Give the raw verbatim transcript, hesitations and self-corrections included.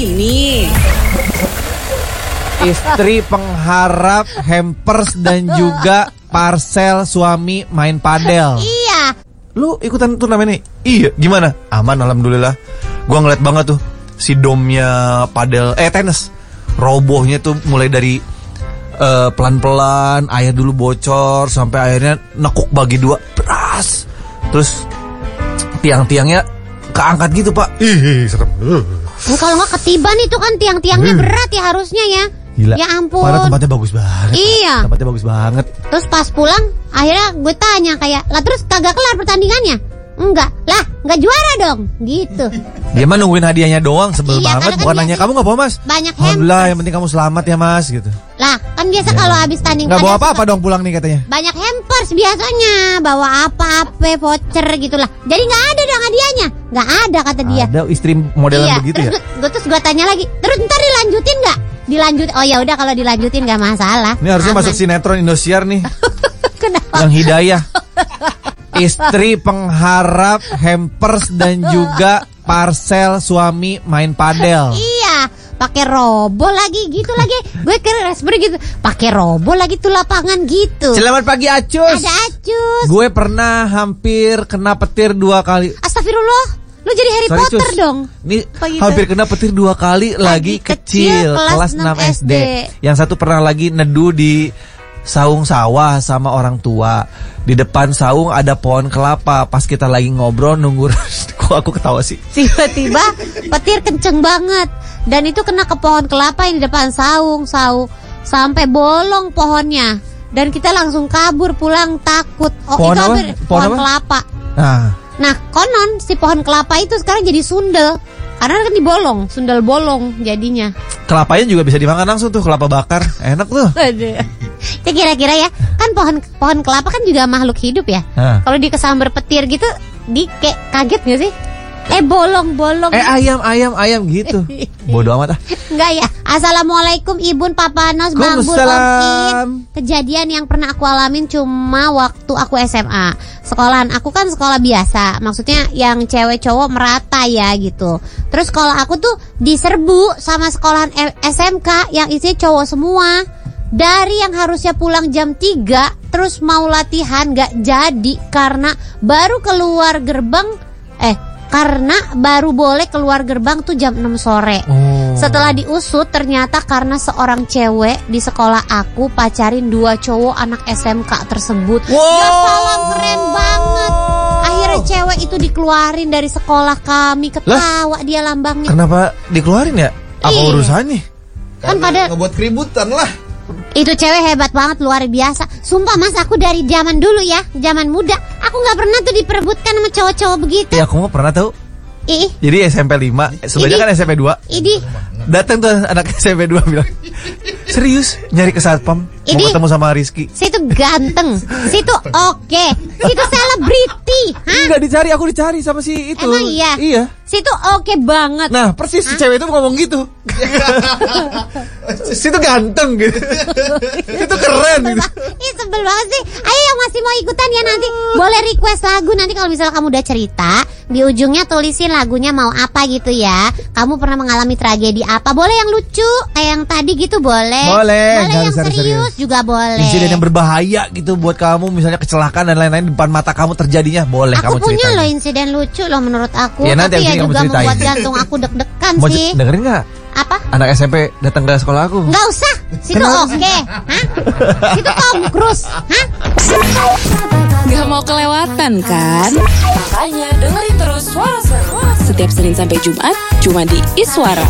Ini istri pengharap hampers dan juga parcel suami main padel. Iya. Lu ikutan turnamen nih? Iya. Gimana? Aman alhamdulillah. Gua ngeliat banget tuh si domnya padel eh tenis. Robohnya tuh mulai dari uh, pelan-pelan, air dulu bocor sampai akhirnya nekuk bagi dua, beras. Terus tiang-tiangnya keangkat gitu, Pak. Ih, serem. Uh. Oh, kalau nggak ketiban itu kan tiang-tiangnya berat ya harusnya ya. Gila. Ya ampun. Padahal tempatnya bagus banget. Iya. Tempatnya bagus banget. Terus pas pulang, akhirnya gue tanya kayak, lah terus kagak kelar pertandingannya? Enggak, lah nggak juara dong, gitu. Dia mah nungguin hadiahnya doang, sebel Iya, banget. kan Bukan nanya, kamu nggak bawa mas? Banyak Alhamdulillah, hampers. yang penting kamu selamat ya mas, gitu. Lah kan biasa Ya. kalau habis tanding Nggak bawa padel apa-apa dong pulang nih katanya. banyak hampers biasanya, bawa apa-apa, voucher gitulah. Jadi nggak ada dong hadiahnya, nggak ada kata dia. Ada istri modelan Iya. begitu ya? Gue terus gue tanya lagi, terus ntar dilanjutin nggak? Dilanjut, oh ya udah kalau dilanjutin nggak masalah. Ini harusnya Aman. masuk sinetron Indosiar nih. Kenapa? Yang hidayah. Istri pengharap hampers dan juga parcel suami main padel. Iya, pakai robo lagi gitu lagi. Gue kira seperti gitu. Pakai robo lagi tuh lapangan gitu. Selamat pagi Acus. Ada Acus. Gue pernah hampir kena petir dua kali. Astagfirullah. Lu jadi Harry Sorry, Potter Cus. dong. Ini Pagi hampir kena petir dua kali lagi, Lagi kecil, kecil, kelas kelas enam enam S D. S D. Yang satu pernah lagi neduh di saung sawah sama orang tua. Di depan saung ada pohon kelapa. Pas kita lagi ngobrol nunggu. Kok aku ketawa sih? Tiba-tiba petir kenceng banget. Dan itu kena ke pohon kelapa yang di depan saung, saung sampai bolong pohonnya. Dan kita langsung kabur pulang takut. Oh, Pohon itu apa? hampir Pohon pohon apa? kelapa. Nah, Nah, konon si pohon kelapa itu sekarang jadi sundel. Karena kan dibolong, sundel bolong jadinya. kelapanya juga bisa dimakan langsung tuh, kelapa bakar. Enak tuh. Aduh. Itu kira-kira ya, kan pohon pohon kelapa kan juga makhluk hidup ya. Nah. Kalau dikesambar petir gitu, di kayak kaget gak sih? Eh bolong-bolong. Eh ayam, ayam, ayam gitu. Bodoh amat ah. Enggak ya. Assalamualaikum Ibun, Papa Nos, Bang Bul, Om Waalaikumsalam. In. Kejadian yang pernah aku alamin cuma waktu aku S M A. Sekolahan aku kan sekolah biasa. Maksudnya yang cewek cowok merata ya gitu. Terus kalau aku tuh diserbu sama sekolahan S M K yang isinya cowok semua. Dari yang harusnya pulang jam tiga terus mau latihan gak jadi karena baru keluar gerbang eh karena baru boleh keluar gerbang tuh jam enam sore. Oh. Setelah diusut ternyata karena seorang cewek di sekolah aku pacarin dua cowok anak S M K tersebut. Wow. Ya salam, keren banget. Akhirnya cewek itu dikeluarin dari sekolah kami. Ketawa dia lambangnya. Kenapa dikeluarin ya? Apa Iya. urusannya? Kan pada ngebuat keributan lah. itu cewek hebat banget, luar biasa. Sumpah mas, aku dari zaman dulu ya, zaman muda, aku gak pernah tuh diperebutkan sama cowok-cowok begitu. Ya aku mau pernah tahu. Ih, Jadi S M P lima, sebenarnya Ini- kan S M P dua. ini Datang tuh anak S M P dua bilang, serius nyari ke satpam, mau Ini- ketemu sama Rizky. situ ganteng, situ oke, situ selebriti, hah? Enggak dicari, aku dicari sama si itu. Emang iya? Iya. Situ oke banget. Nah persis si cewek itu ngomong gitu. Situ ganteng gitu. Situ keren gitu. Ih sebel banget sih. Ayo yang masih mau ikutan ya nanti boleh request lagu. Nanti kalau misalnya kamu udah cerita, di ujungnya tulisin lagunya mau apa gitu ya. Kamu pernah mengalami tragedi apa? Boleh yang lucu kayak yang tadi gitu boleh. Boleh, Boleh jangan yang serius-serius. serius juga boleh. Insiden yang berbahaya gitu buat kamu, misalnya kecelakaan dan lain-lain di depan mata kamu terjadinya, boleh Aku kamu punya ceritain. loh insiden lucu loh menurut aku. Ya, nanti Tapi abis ya ini kamu juga ceritain. membuat jantung aku deg-degan Mau sih. c- dengerin nggak? Apa? Anak S M P datang ke sekolah aku. Nggak usah. Situ Kenapa oke. Hah? Situ Tom Cruise. Hah? Gak mau kelewatan kan? Makanya dengerin terus Suara Seru setiap Senin sampai Jumat cuma di Iswara.